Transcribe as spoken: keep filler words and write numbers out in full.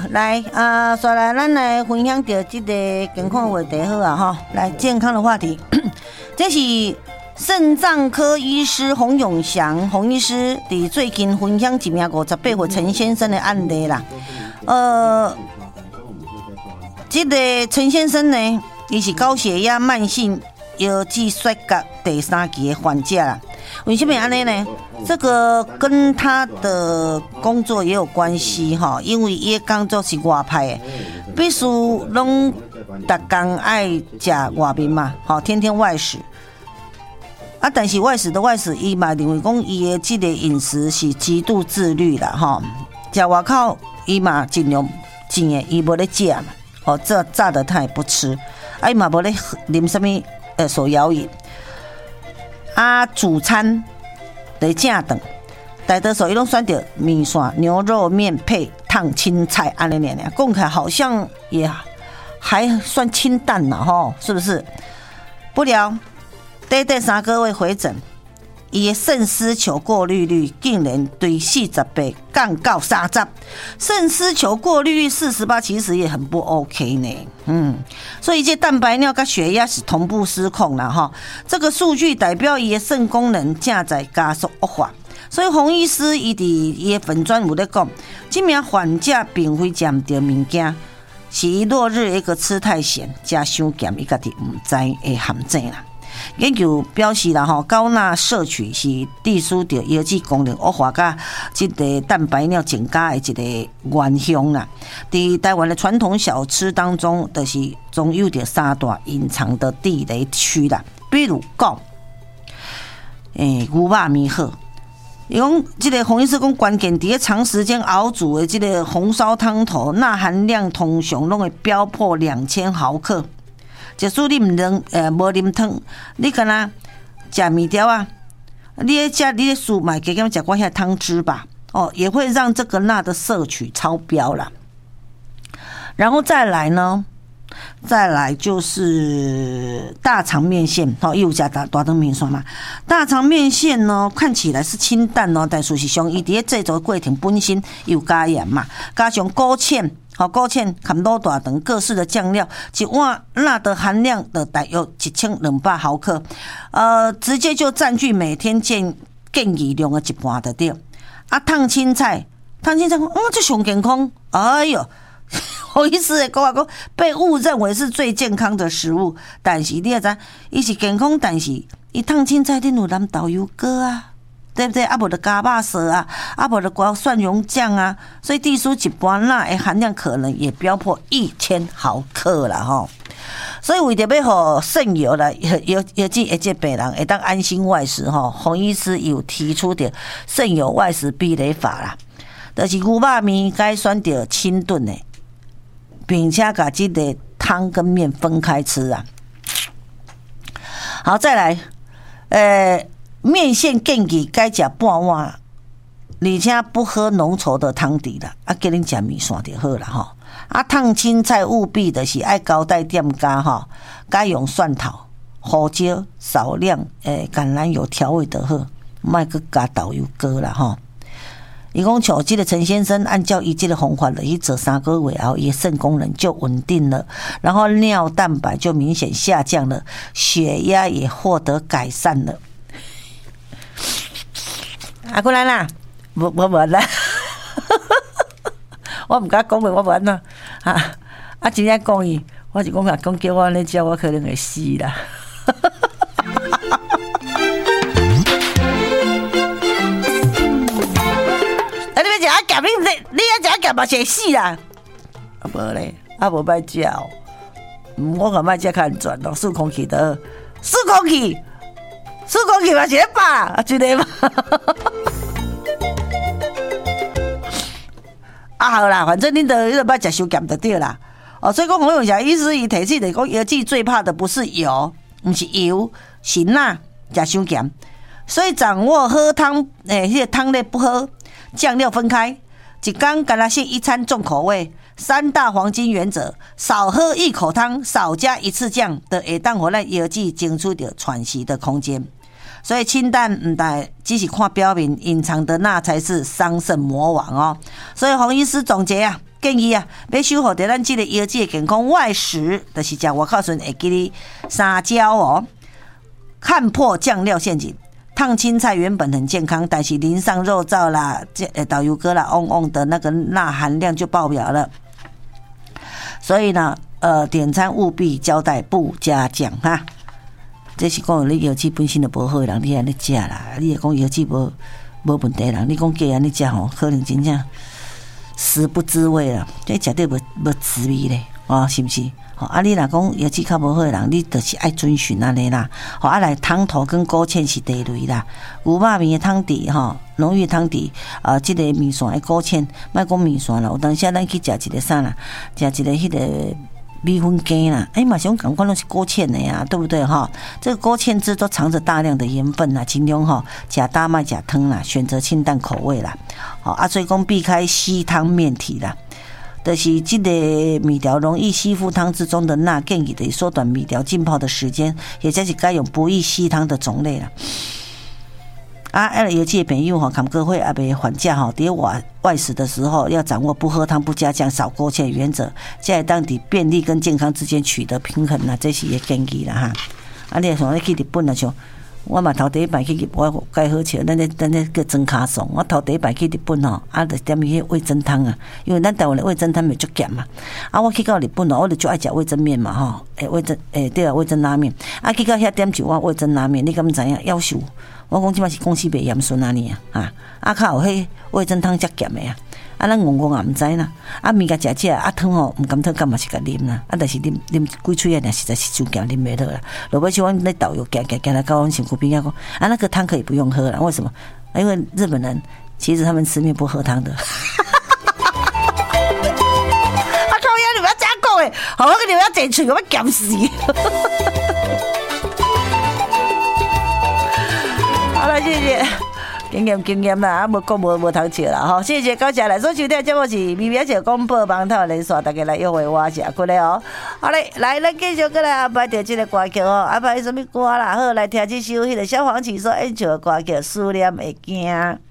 来啊，再来咱来分享到这个健康话题好啊哈，来健康的话题，这是肾脏科医师洪永祥洪医师伫最近分享一名五十八岁陈先生的案例啦。呃，这个陈先生呢，伊是高血压慢性腰肌衰竭第三期的患者啦。为什么安尼呢？这个跟他的工作也有关系哈，因为伊的工作是外派的，必须拢逐工爱食外面嘛，好天天外食。啊，但是外食的外食，伊嘛认为讲伊的这个饮食是极度自律啦哈，食外口伊嘛尽量钱的伊无咧食嘛，哦这炸的他也不吃，啊伊嘛无咧啉什么呃手摇饮。啊，主餐的正顿，大多数伊拢选择米线、牛肉面配烫青菜，安尼念念，讲起来好像也还算清淡了吼，是不是？不料，短短三个月回诊，伊的肾丝球过滤率竟然对四十八降到三十，肾丝球过滤率四十八，其实也很不 OK 呢。嗯，所以这蛋白尿跟血压是同步失控了哈。这个数据代表伊的肾功能正在加速恶化。所以洪医师伊伫伊的粉专有咧讲，这名患者并非食唔到物件，是伊落日一个吃太咸加伤咸，伊家己唔知的陷阱啦。研究表示啦，吼高钠摄取是致使着腰肌功能恶化甲这个蛋白尿增加的一个原凶啦。伫台湾的传统小吃当中，就是总有着三大隐藏的地雷区啦，比如讲，诶、欸、牛肉面好。伊讲，这个洪医师讲，关键伫咧长时间熬煮的这个红烧汤头，钠含量通常拢会飙破两千毫克。假使你唔能呃无啉汤，你敢若食面条啊？你咧食你咧煮嘛，加减食寡遐汤汁吧，哦，也会让这个钠的摄取超标啦。然后再来呢，再来就是大肠面线，好，又加大大肠面线嘛。大肠面线呢，看起来是清淡哦，但事实上伊伫咧制作过程本身有加盐嘛，加上勾芡。好，勾芡、砍多大等各式的酱料，一碗钠的含量的大约一千两百毫克，呃，直接就占据每天建建议量的一半的对。啊，烫青菜，烫青菜，嗯，这上健康，哎呦，好意思诶，讲话讲被误认为是最健康的食物，但是你也知，伊是健康，但是伊烫青菜顶有淋豆油膏啊。对不对？啊，无就加肉色啊，啊，无就加蒜蓉酱啊，所以地书一般钠的含量可能也飙破一千毫克了哈。所以为着要互肾友啦，尤尤其一些病人会当安心外食哈，洪医师有提出的肾友外食避雷法啦，就是牛肉面该选择清炖的，并且把这个汤跟面分开吃啊。好，再来，呃。面线建议该食半碗，而且不喝浓稠的汤底啦，啊，叫恁食面线就好啦吼。啊，烫青菜务必的是爱交代店家吼，该用蒜头、胡椒、少量诶橄榄油调味就好，莫去加豆油膏啦吼。伊讲像这个陈先生，按照伊这个方法了，伊做三个月后，伊肾功能就稳定了，然后尿蛋白就明显下降了，血压也获得改善了。啊，过来啦！无无无啦，我唔敢讲话，我无安怎啊啊！真正讲伊，我是讲啊，讲叫我安尼食，我可能会死啦。啊！你要食阿咸，你你要食阿咸嘛是会死啦。啊无咧，啊无歹食哦。嗯，我感觉食较安全咯，数空气的，数空气。数空气嘛是咧饱，啊，真个嘛。啊好啦，反正恁都你都捌食伤咸就对啦。哦，所以讲洪永祥医师伊提醒的讲，药剂最怕的不是油，不是油，是钠，食伤咸。所以掌握喝汤，诶、欸，迄、那个汤类不喝，酱料分开，一天干那些一餐重口味。三大黄金原则：少喝一口汤，少加一次酱的，会当互咱药剂争取到喘息的空间。所以清淡唔但只是看表面，隐藏的钠才是伤肾魔王哦。所以洪医师总结啊， 建议啊，要守护着咱即个腰子的健康，外食就是食外口时会记哩三焦哦，看破酱料陷阱。烫青菜原本很健康，但是淋上肉燥啦、导游哥啦、嗡嗡的那个钠含量就爆表了。所以呢，呃，点餐务必交代不加酱哈。这是讲你腰子本身就无好的人，你安尼食啦。你讲腰子无无问题的人，你讲加安尼食吼，可能真正食不知味啦，这食得无无滋味咧，哦，是不是？哦，啊，你若讲腰子较无好的人，你就是爱遵循安尼啦。好，啊来汤头跟勾芡是第类啦，牛肉面的汤底吼，浓郁汤底，啊，即、这个面线的勾芡，莫讲面线啦，有当时咱去食一个啥啦，食一个迄个米粉羹啦，哎、欸，嘛是讲感觉拢是勾芡的呀，对不对哈？这个勾芡汁都藏着大量的盐分啦，尽量哈加大麦加汤啦，选择清淡口味啦。好啊，所以讲避开稀汤面体啦。就是这个米条容易吸附汤汁中的钠，建议的缩短米条浸泡的时间，也就是该用不易吸汤的种类啦。啊，哎，尤其朋友哈，坎哥会阿别缓价哈，伫外外食的时候要掌握不喝汤、不加酱、少勾芡原则，在当地便利跟健康之间取得平衡啦，这是也建议啦哈。啊，你像你去日本啊，像我嘛头第一摆去日本，我介好笑，咱咧咱咧叫蒸卡送。我头第一摆去日本吼，啊，就点伊迄味噌汤啊，因为咱台湾的味噌汤袂足咸嘛。啊，我去到日本哦，我就就爱食味噌面嘛吼，诶，味噌诶，对啊，味噌拉面。啊，去到遐点一碗味噌拉面，你敢知影？夭寿！我讲即摆是公司袂盐顺安尼啊，啊，啊，较有迄味噌汤遮咸的啊。啊，咱戆戆也毋知啦。啊，面甲食食，啊汤吼毋甘汤，干嘛是甲啉啦？啊，但是啉啉几喙啊，实在是伤咸，啉袂落啦。落尾去阮咧导游行行行来到阮身躯边仔讲，啊，那个汤可以不用喝了，为什么？因为日本人其实他们吃面不喝汤的。啊，靠呀！你不要这样讲诶，好，我跟你们要整嘴，我要咸死。好了，谢谢。经验经验啦，啊，无讲无无通笑啦吼！谢谢高谢来所收听节目是微微小广播网头连线，大家来约会我一下过来哦。好嘞，来咱继续过来安排着这个歌曲哦，安排什么歌啦？好，来听这首迄个小黄曲所演唱的歌曲《思念会惊》。